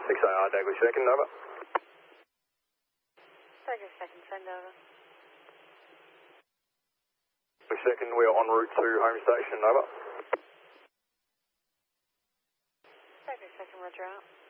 6AR Dagley second, over. Dagley second, send over. Second, we are en route to home station, over. Dagley second, roger out.